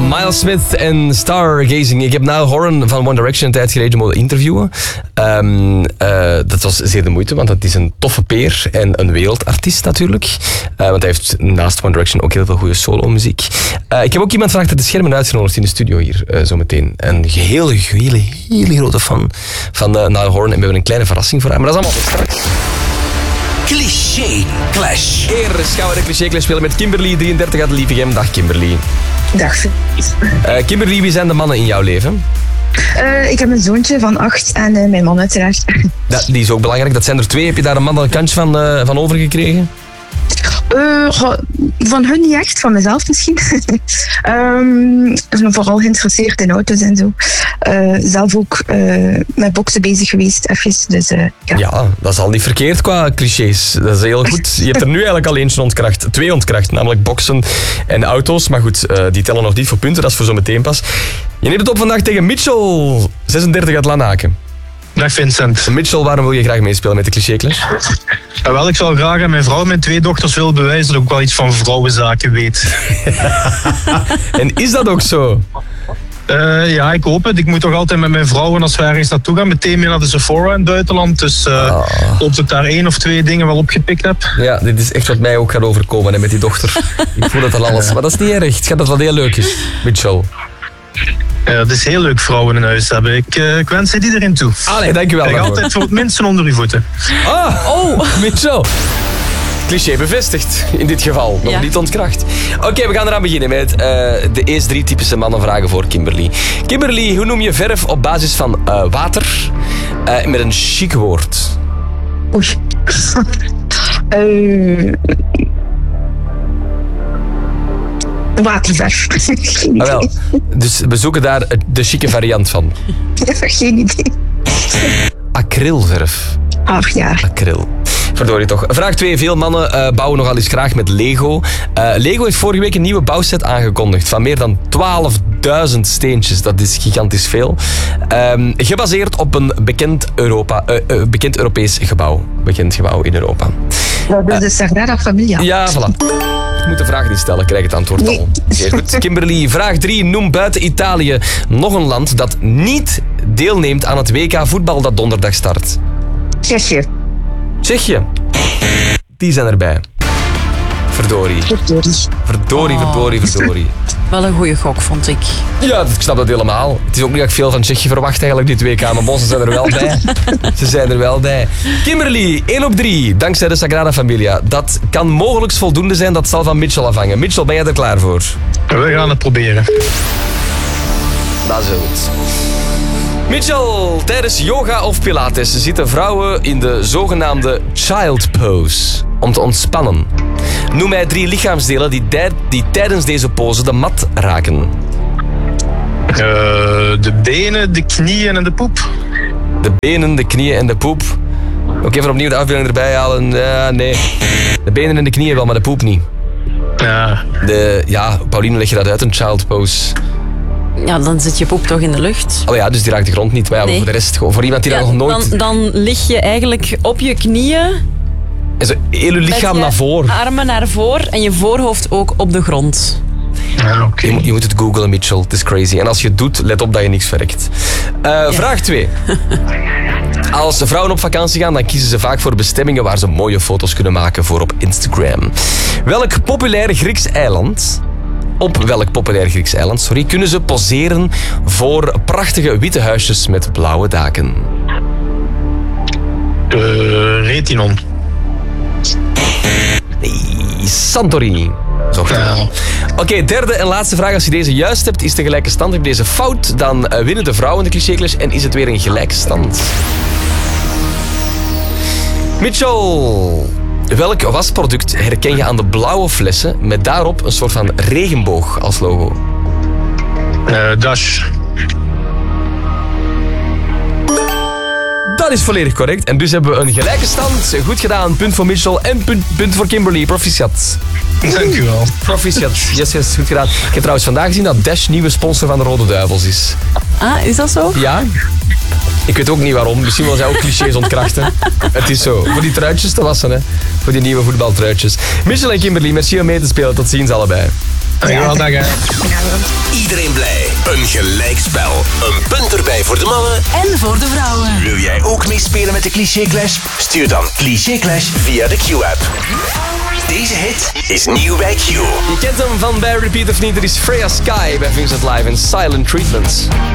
Miles Smith en Stargazing. Ik heb Niall Horan van One Direction een tijd geleden mogen interviewen. Dat was zeer de moeite, want het is een toffe peer en een wereldartiest natuurlijk. Want hij heeft naast One Direction ook heel veel goede solo-muziek. Ik heb ook iemand van achter de schermen uitgenodigd in de studio hier zometeen. Een hele grote fan van Niall Horan. En we hebben een kleine verrassing voor hem. Maar dat is allemaal voor straks. Cliché Clash. Eerst gaan we de Cliché Clash spelen met Kimberly, 33 uit Lievegem. Dag Kimberly. Dag. Kimberly, wie zijn de mannen in jouw leven? Ik heb een zoontje van 8 en mijn man uiteraard. Die is ook belangrijk. Dat zijn er 2. Heb je daar een man een kantje van overgekregen? Van hun niet echt, van mezelf misschien. Ik ben vooral geïnteresseerd in auto's en zo. Zelf ook met boksen bezig geweest, even. Dus, ja, dat is al niet verkeerd qua clichés. Dat is heel goed. Je hebt er nu eigenlijk al eentje ontkracht. 2 ontkracht, namelijk boksen en auto's. Maar goed, die tellen nog niet voor punten. Dat is voor zo meteen pas. Je neemt het op vandaag tegen Mitchell, 36 uit Lanaken. Dag Vincent. Mitchell, waarom wil je graag meespelen met de Cliché Clash? Wel, ik zou graag aan mijn vrouw en mijn 2 dochters willen bewijzen dat ik ook wel iets van vrouwenzaken weet. En is dat ook zo? Ja, ik hoop het. Ik moet toch altijd met mijn vrouw, en als we ergens naartoe gaan, meteen mee naar de Sephora in het buitenland. Dus hoop dat ik daar 1 of 2 dingen wel opgepikt heb. Ja, dit is echt wat mij ook gaat overkomen hè, met die dochter. Ik voel het al alles. Maar dat is niet erg. Het gaat dat wel heel leuk is, Mitchell. Het is heel leuk vrouwen in huis hebben. Ik wens het iedereen toe. Allee, dankjewel. Ik altijd voor het minste onder uw voeten. Mitchell. Cliché bevestigd, in dit geval. Nog niet ontkracht. Oké, we gaan eraan beginnen met de eerste 3 typische mannenvragen voor Kimberly. Kimberly, hoe noem je verf op basis van water met een chic woord? Oei. Waterverf. Wel, dus we zoeken daar de chique variant van. Geen idee. Acrylverf. Ach ja. Acryl. Verdorie toch. Vraag 2. Veel mannen bouwen nogal eens graag met Lego. Lego heeft vorige week een nieuwe bouwset aangekondigd van meer dan 12.000 steentjes. Dat is gigantisch veel. Gebaseerd op een bekend Europees gebouw. Bekend gebouw in Europa. Dat is de Sagrada Familia. Ja, voilà. Ik moet de vraag niet stellen, krijg het antwoord al. Zeer goed. Kimberly, vraag 3. Noem buiten Italië nog een land dat niet deelneemt aan het WK voetbal dat donderdag start. Tsjechië. Die zijn erbij. Verdorie. Wel een goede gok, vond ik. Ja, ik snap dat helemaal. Het is ook niet dat ik veel van Tsjechië verwacht eigenlijk dit WK, maar ze zijn er wel bij. Ze zijn er wel bij. Kimberly, 1 op 3, dankzij de Sagrada Familia. Dat kan mogelijk voldoende zijn, dat zal van Mitchell afhangen. Mitchell, ben jij er klaar voor? We gaan het proberen. Dat is goed. Mitchell, tijdens yoga of pilates zitten vrouwen in de zogenaamde child pose om te ontspannen. Noem mij 3 lichaamsdelen die tijdens deze pose de mat raken. De benen, de knieën en de poep. De benen, de knieën en de poep. Ook even opnieuw de afbeelding erbij halen. Nee. De benen en de knieën wel, maar de poep niet. Ja. Pauline, leg je dat uit, een child pose? Ja, dan zit je poep toch in de lucht. Oh ja, dus die raakt de grond niet. Maar ja, voor de rest, voor iemand die dat nog nooit... Dan lig je eigenlijk op je knieën. En zo heel je lichaam naar voren. Armen naar voren en je voorhoofd ook op de grond. Ja, oké. Je moet het googlen, Mitchell. Het is crazy. En als je het doet, let op dat je niks verrekt. Vraag 2. Als vrouwen op vakantie gaan, dan kiezen ze vaak voor bestemmingen waar ze mooie foto's kunnen maken voor op Instagram. Op welk populair Grieks eiland kunnen ze poseren voor prachtige witte huisjes met blauwe daken? Retinon. Nee, Santorini. Oké, derde en laatste vraag. Als je deze juist hebt, is het een gelijke stand. Heb je deze fout, dan winnen de vrouwen de Cliché Clash en is het weer een gelijkstand. Mitchell, welk wasproduct herken je aan de blauwe flessen met daarop een soort van regenboog als logo? Dash. Dat is volledig correct. En dus hebben we een gelijke stand. Goed gedaan. Punt voor Mitchell en punt voor Kimberly. Proficiat. Dank u wel. Proficiat. Yes, goed gedaan. Ik heb trouwens vandaag gezien dat Dash nieuwe sponsor van de Rode Duivels is. Ah, is dat zo? Ja. Ik weet ook niet waarom. Misschien wil zij ook clichés ontkrachten. Het is zo. Voor die truitjes te wassen, hè. Voor die nieuwe voetbaltruitjes. Mitchell en Kimberly, merci om mee te spelen. Tot ziens allebei. Dankjewel, dag hè. iedereen blij. Een gelijkspel. Een punt erbij voor de mannen. En voor de vrouwen. Wil jij ook meespelen met de Cliché Clash? Stuur dan Cliché Clash via de Q-app. Deze hit is nieuw bij Q. Je kent hem van bij Repeat of niet. Er is Freya Sky bij Vincent Live en Silent Treatment.